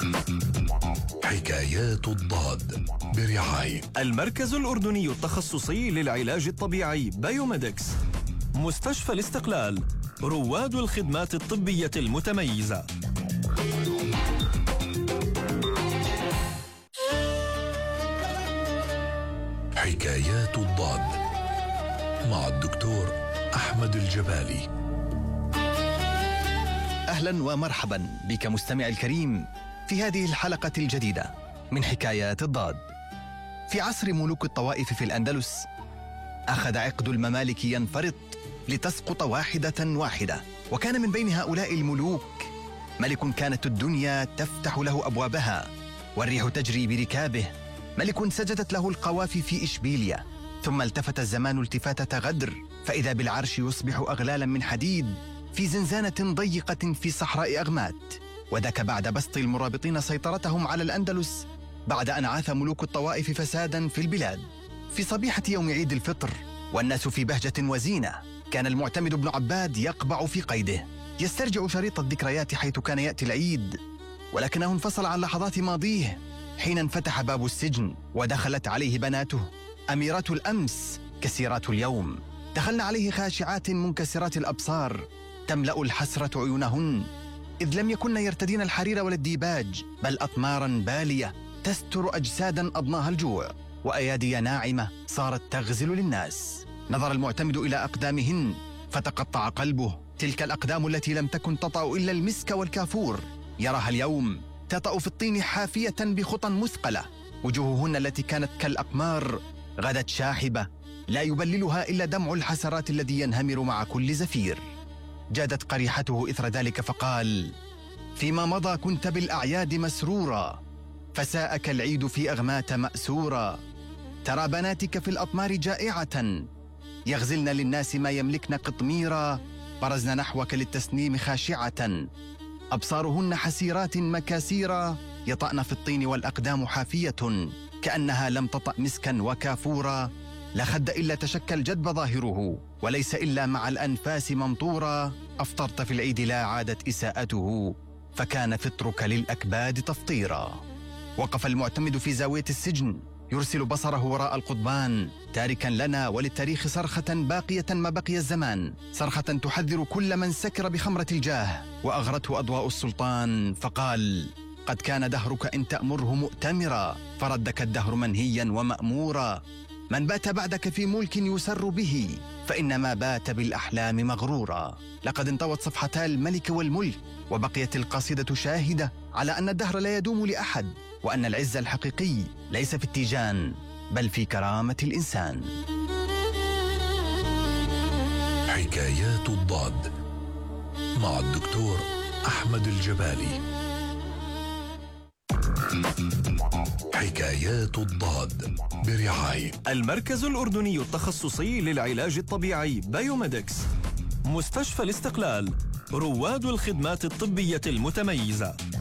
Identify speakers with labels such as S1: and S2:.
S1: حكايات الضاد برعاية
S2: المركز الأردني التخصصي للعلاج الطبيعي بايوميدكس، مستشفى الاستقلال، رواد الخدمات الطبية المتميزة.
S1: حكايات الضاد مع الدكتور أحمد الجبالي.
S3: أهلا ومرحبا بك مستمع الكريم في هذه الحلقة الجديدة من حكايات الضاد. في عصر ملوك الطوائف في الأندلس أخذ عقد الممالك ينفرط لتسقط واحدة واحدة، وكان من بين هؤلاء الملوك ملك كانت الدنيا تفتح له أبوابها والريح تجري بركابه، ملك سجدت له القوافي في إشبيليا، ثم التفت الزمان التفاتة غدر، فإذا بالعرش يصبح أغلالا من حديد في زنزانة ضيقة في صحراء أغمات، وذاك بعد بسط المرابطين سيطرتهم على الأندلس بعد أن عاث ملوك الطوائف فسادا في البلاد. في صبيحة يوم عيد الفطر والناس في بهجة وزينة، كان المعتمد بن عباد يقبع في قيده يسترجع شريط الذكريات حيث كان يأتي العيد، ولكنه انفصل عن لحظات ماضيه حين انفتح باب السجن ودخلت عليه بناته أميرات الأمس كثيرات اليوم، دخلن عليه خاشعات منكسرات الأبصار تملأ الحسرة عيونهن، إذ لم يكن يرتدين الحرير ولا الديباج، بل أطمارا بالية تستر أجسادا أضناها الجوع، وأيادي ناعمة صارت تغزل للناس. نظر المعتمد إلى أقدامهن فتقطع قلبه، تلك الأقدام التي لم تكن تطأ إلا المسك والكافور يراها اليوم تطأ في الطين حافية بخطى مثقلة، وجوههن التي كانت كالأقمار غدت شاحبة لا يبللها إلا دمع الحسرات الذي ينهمر مع كل زفير. جادت قريحته إثر ذلك فقال: فيما مضى كنت بالأعياد مسرورا، فساءك العيد في أغمات مأسورا، ترى بناتك في الأطمار جائعة، يغزلن للناس ما يملكن قطميرا، برزن نحوك للتسنيم خاشعة، أبصارهن حسيرات مكاسيرا، يطأن في الطين والأقدام حافية، كأنها لم تطأ مسكا وكافورا، لا خد إلا تشكل جدب ظاهره، وليس إلا مع الأنفاس ممطورا، أفطرت في العيد لا عادت إساءته، فكان فطرك للأكباد تفطيرا. وقف المعتمد في زاوية السجن يرسل بصره وراء القضبان، تاركا لنا وللتاريخ صرخة باقية ما بقي الزمان، صرخة تحذر كل من سكر بخمرة الجاه وأغرته أضواء السلطان، فقال: قد كان دهرك إن تأمره مؤتمرا، فردك الدهر منهيا ومأمورا، من بات بعدك في ملك يسر به، فإنما بات بالأحلام مغرورا. لقد انطوت صفحتا الملك والملك، وبقيت القصيدة شاهدة على أن الدهر لا يدوم لأحد، وأن العز الحقيقي ليس في التيجان بل في كرامة الإنسان.
S1: حكايات الضاد مع الدكتور أحمد الجبالي. حكايات الضاد برعاية
S2: المركز الأردني التخصصي للعلاج الطبيعي بايوميدكس، مستشفى الاستقلال، رواد الخدمات الطبية المتميزة.